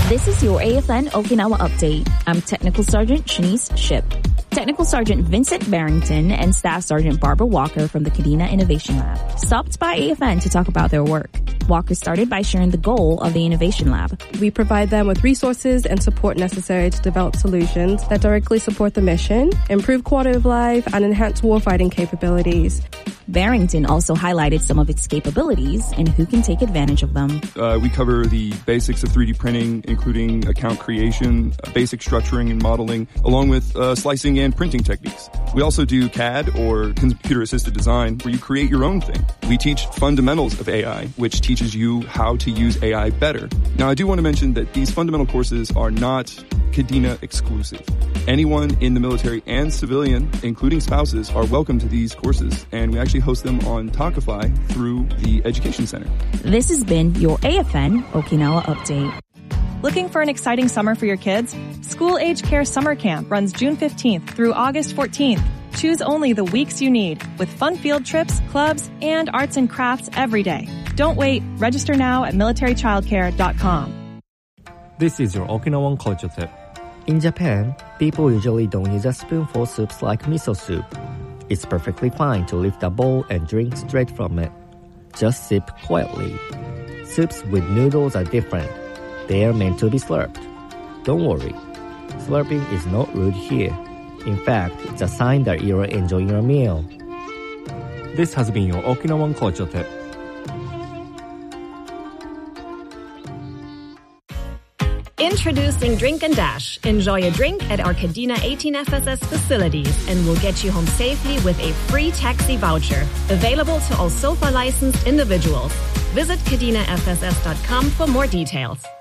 This is your AFN Okinawa update. I'm Technical Sergeant Shanice Ship. Technical Sergeant Vincent Barrington and Staff Sergeant Barbara Walker from the Kadena Innovation Lab stopped by AFN to talk about their work. Walker started by sharing the goal of the Innovation Lab. We provide them with resources and support necessary to develop solutions that directly support the mission, improve quality of life, and enhance warfighting capabilities. Barrington also highlighted some of its capabilities and who can take advantage of them. We cover the basics of 3D printing, including account creation, basic structuring and modeling, along with slicing and printing techniques. We also do CAD, or computer-assisted design, where you create your own thing. We teach fundamentals of AI, which teaches you how to use AI better. Now, I do want to mention that these fundamental courses are not Kadena exclusive. Anyone in the military and civilian, including spouses, are welcome to these courses, and we actually host them on Talkify through the Education Center. This has been your AFN Okinawa update. Looking for an exciting summer for your kids? School Age Care Summer Camp runs June 15th through August 14th. Choose only the weeks you need, with fun field trips, clubs, and arts and crafts every day. Don't wait. Register now at militarychildcare.com. This is your Okinawan culture tip. In Japan, people usually don't use a spoon for soups like miso soup. It's perfectly fine to lift a bowl and drink straight from it. Just sip quietly. Soups with noodles are different. They are meant to be slurped. Don't worry. Slurping is not rude here. In fact, it's a sign that you're enjoying your meal. This has been your Okinawan culture tip. Introducing Drink and Dash. Enjoy a drink at our Kadena 18FSS facilities and we'll get you home safely with a free taxi voucher. Available to all SOFA licensed individuals. Visit KadenaFSS.com for more details.